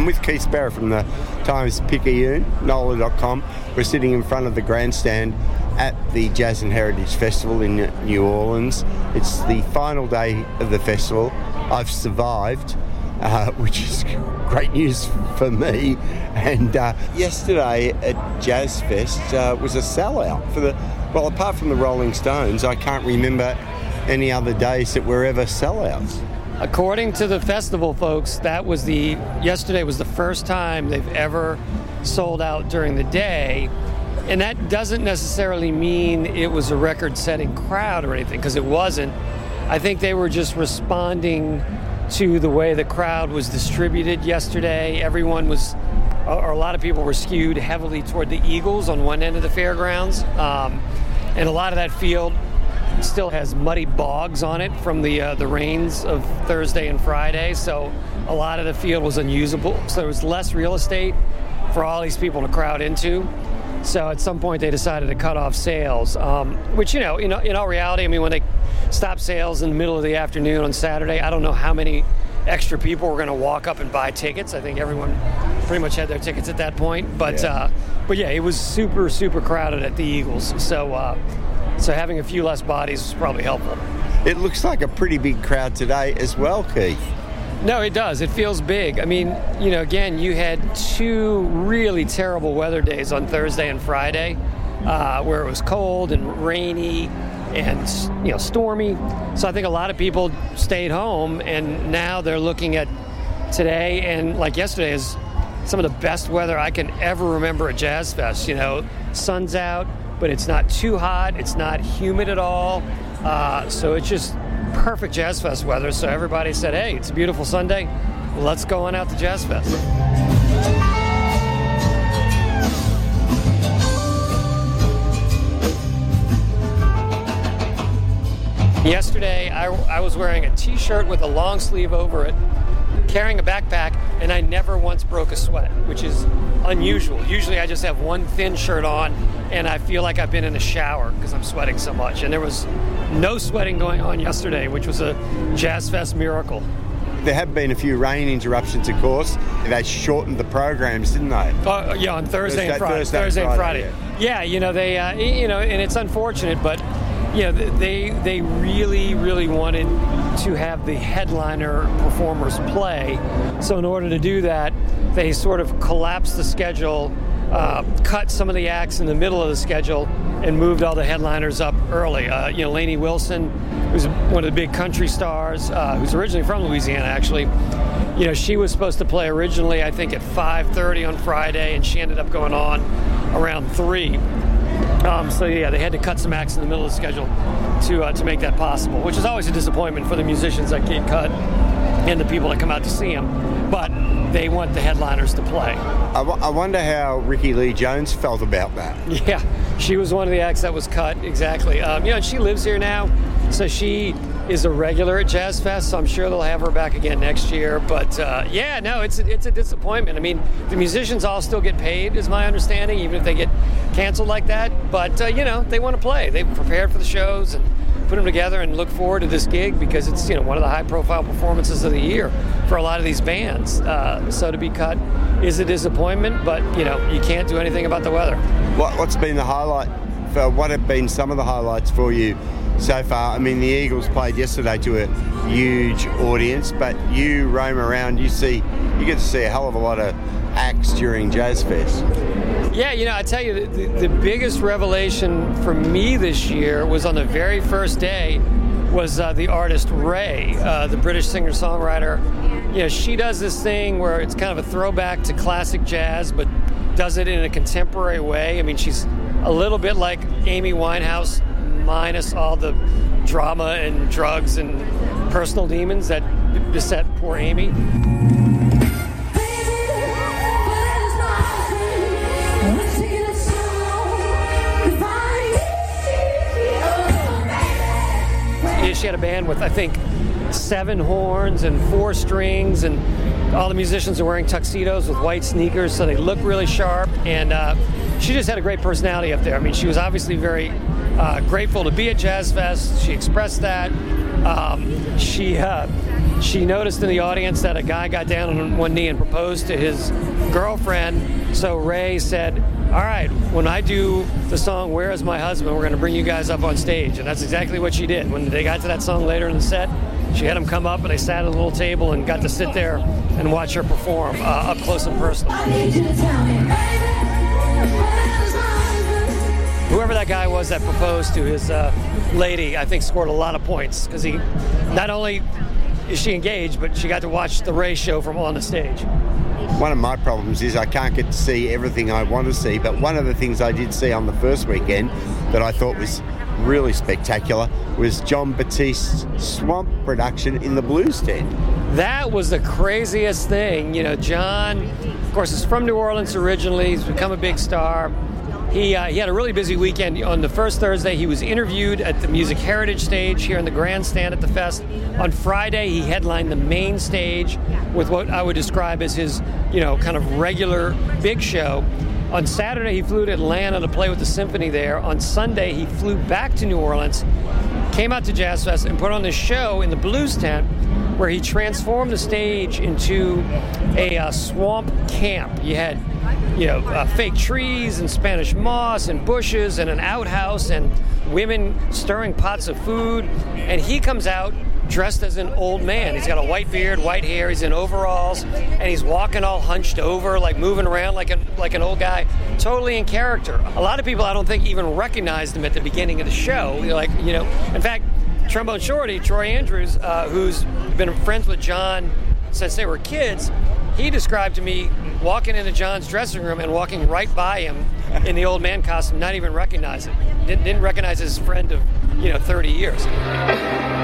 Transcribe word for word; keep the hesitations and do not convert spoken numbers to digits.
I'm with Keith Sparrow from the Times-Picayune, Nola dot com. We're sitting in front of the grandstand at the Jazz and Heritage Festival in New Orleans. It's the final day of the festival. I've survived, uh, which is great news for me. And uh, yesterday at Jazz Fest uh, was a sellout for the, well, apart from the Rolling Stones, I can't remember any other days that were ever sellouts. According to the festival folks, that was the yesterday was the first time they've ever sold out during the day. And that doesn't necessarily mean it was a record-setting crowd or anything, because it wasn't. I think they were just responding to the way the crowd was distributed yesterday. Everyone was, or a lot of people were skewed heavily toward the Eagles on one end of the fairgrounds. Um, and a lot of that field still has muddy bogs on it from the uh, the rains of Thursday and Friday, so a lot of the field was unusable. So there was less real estate for all these people to crowd into. So at some point they decided to cut off sales, um, which, you know, in, in all reality, I mean, when they stopped sales in the middle of the afternoon on Saturday, I don't know how many extra people were going to walk up and buy tickets. I think everyone pretty much had their tickets at that point. But, yeah. Uh, but yeah, it was super, super crowded at the Eagles. So, uh, So having a few less bodies was probably helpful. It looks like a pretty big crowd today as well, Keith. No, it does. It feels big. I mean, you know, again, you had two really terrible weather days on Thursday and Friday, uh, where it was cold and rainy and, you know, stormy. So I think a lot of people stayed home, and now they're looking at today and like yesterday is some of the best weather I can ever remember at Jazz Fest. You know, sun's out, but it's not too hot. It's not humid at all. Uh, so it's just perfect Jazz Fest weather. So everybody said, hey, it's a beautiful Sunday. Let's go on out to Jazz Fest. Yesterday, I, I was wearing a T-shirt with a long sleeve over it, carrying a backpack, and I never once broke a sweat, which is unusual. Usually I just have one thin shirt on, and I feel like I've been in a shower because I'm sweating so much. And there was no sweating going on yesterday, which was a Jazz Fest miracle. There have been a few rain interruptions, of course. They shortened the programs, didn't they? Oh, yeah, on Thursday, Thursday and Friday. Thursday, Thursday and Friday. Friday yeah. yeah, you know, they, uh, you know, and it's unfortunate, but you know, they they really, really wanted to have the headliner performers play. So in order to do that, they sort of collapsed the schedule, uh, cut some of the acts in the middle of the schedule, and moved all the headliners up early. Uh, you know, Lainey Wilson, who's one of the big country stars, uh, who's originally from Louisiana, actually. You know, she was supposed to play originally, I think, at five thirty on Friday, and she ended up going on around three. Um, so yeah, they had to cut some acts in the middle of the schedule to uh, to make that possible, which is always a disappointment for the musicians that get cut and the people that come out to see them. But they want the headliners to play. I, w- I wonder how Ricky Lee Jones felt about that. Yeah, she was one of the acts that was cut, exactly. Um, you know, and she lives here now, so she is a regular at Jazz Fest, so I'm sure they'll have her back again next year. But uh, yeah, no, it's a, it's a disappointment. I mean, the musicians all still get paid, is my understanding, even if they get canceled like that. But, uh, you know, they want to play. They've prepared for the shows and put them together and look forward to this gig because it's, you know, one of the high-profile performances of the year for a lot of these bands. Uh, so to be cut is a disappointment, but, you know, you can't do anything about the weather. What, what's been the highlight? For, what have been some of the highlights for you so far? I mean, the Eagles played yesterday to a huge audience, but you roam around, you see, you get to see a hell of a lot of acts during Jazz Fest. Yeah, you know, I tell you, the, the biggest revelation for me this year was on the very first day was uh, the artist Ray, uh, the British singer-songwriter. You know, she does this thing where it's kind of a throwback to classic jazz, but does it in a contemporary way. I mean, she's a little bit like Amy Winehouse, minus all the drama and drugs and personal demons that beset poor Amy. She had a band with, I think, seven horns and four strings, and all the musicians are wearing tuxedos with white sneakers, so they look really sharp. And uh, she just had a great personality up there. I mean, she was obviously very uh, grateful to be at Jazz Fest. She expressed that. Um, she uh, she noticed in the audience that a guy got down on one knee and proposed to his girlfriend. So Ray said, all right, when I do the song Where Is My Husband, we're going to bring you guys up on stage. And that's exactly what she did. When they got to that song later in the set, she had them come up and they sat at a little table and got to sit there and watch her perform uh, up close and personal. Whoever that guy was that proposed to his uh, lady, I think scored a lot of points because he not only is she engaged, but she got to watch the Ray show from on the stage. One of my problems is I can't get to see everything I want to see, but one of the things I did see on the first weekend that I thought was really spectacular was John Batiste's Swamp production in the Blues Tent. That was the craziest thing. You know, John, of course, is from New Orleans originally. He's become a big star. He, uh, he had a really busy weekend. On the first Thursday, he was interviewed at the Music Heritage stage here in the grandstand at the Fest. On Friday, he headlined the main stage with what I would describe as his, you know, kind of regular big show. On Saturday, he flew to Atlanta to play with the symphony there. On Sunday, he flew back to New Orleans, came out to Jazz Fest, and put on this show in the Blues Tent where he transformed the stage into a uh, swamp camp. You had, you know, uh, fake trees and Spanish moss and bushes and an outhouse and women stirring pots of food. And he comes out dressed as an old man. He's got a white beard, white hair, he's in overalls, and he's walking all hunched over, like moving around like, a, like an old guy, totally in character. A lot of people, I don't think, even recognized him at the beginning of the show. Like, you know, in fact, Trombone Shorty, Troy Andrews, uh, who's been friends with John since they were kids, he described to me walking into John's dressing room and walking right by him in the old man costume, not even recognize it. Didn't, didn't recognize his friend of, you know, thirty years.